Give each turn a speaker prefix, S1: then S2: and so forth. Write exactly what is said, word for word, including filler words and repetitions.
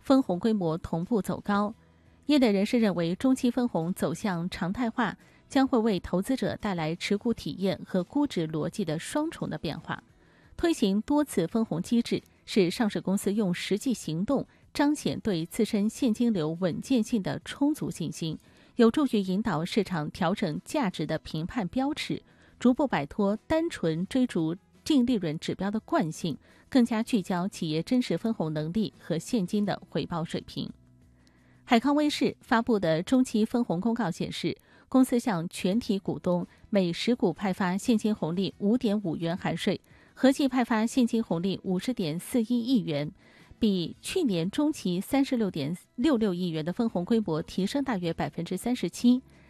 S1: 分红规模同步走高。业内人士认为，中期分红走向常态化，将会为投资者带来持股体验和估值逻辑的双重的变化。推行多次分红机制，是上市公司用实际行动彰显对自身现金流稳健性的充足信心，有助于引导市场调整价值的评判标尺，逐步摆脱单纯追逐净利润指标的惯性，更加聚焦企业真实分红能力和现金的回报水平。海康威视发布的中期分红公告显示，公司向全体股东每十股派发现金红利 五点五元含税，合计派发现金红利 五十点四一亿元，比去年中期 三十六点六六亿元的分红规模提升大约 百分之三十七。